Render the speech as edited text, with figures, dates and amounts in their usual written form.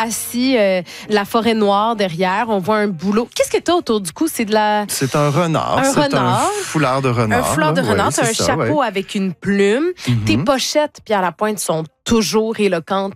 assis, la forêt noire derrière. On voit un bouleau. Qu'est-ce que t'as autour du cou? C'est de la... C'est un renard. Un foulard de renard. Un foulard de renard. T'as un chapeau avec une plume. Tes pochettes, Pierre Lapointe, sont toujours éloquentes